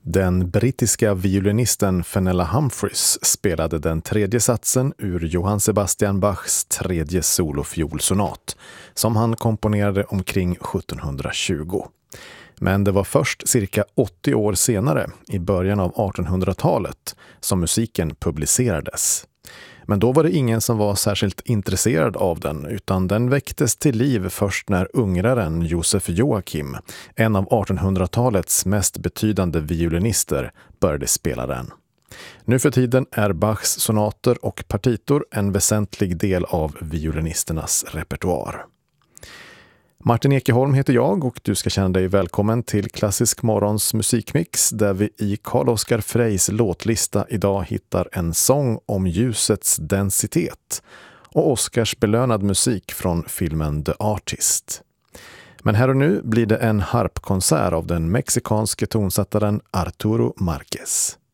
Den brittiska violinisten Fenella Humphreys spelade den tredje satsen ur Johann Sebastian Bachs tredje solofiolsonat som han komponerade omkring 1720. Men det var först cirka 80 år senare, i början av 1800-talet, som musiken publicerades. Men då var det ingen som var särskilt intresserad av den, utan den väcktes till liv först när ungraren Josef Joachim, en av 1800-talets mest betydande violinister, började spela den. Nu för tiden är Bachs sonater och partitor en väsentlig del av violinisternas repertoar. Martin Ekeholm heter jag och du ska känna dig välkommen till Klassisk Morgons musikmix där vi i Carl Oskar Freys låtlista idag hittar en sång om ljusets densitet och Oscars belönad musik från filmen The Artist. Men här och nu blir det en harpkonsert av den mexikanske tonsättaren Arturo Márquez.